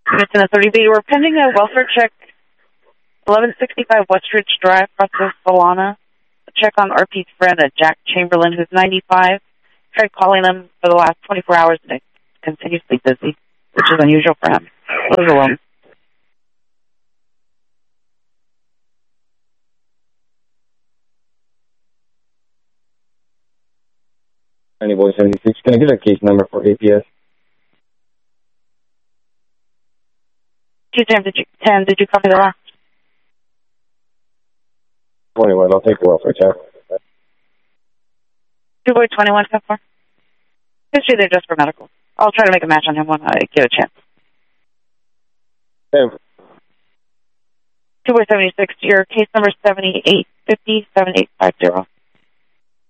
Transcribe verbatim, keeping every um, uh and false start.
It's in a thirty B. We're pending a welfare check, eleven sixty-five Westridge Drive, Process Solana. A check on R P's friend, uh, Jack Chamberlain, who's ninety-five. Tried calling him for the last twenty-four hours and it's continuously busy, which is unusual for him. Lives alone. Any boy seventy-six. Can I get a case number for A P S? two ten, did you, ten, did you copy the last? twenty-one, I'll take the welfare check. two boy twenty-one, ten four. History there just for medical. I'll try to make a match on him when I get a chance. Same. two boy seventy-six, your case number seventy-eight fifty, seven eight five zero.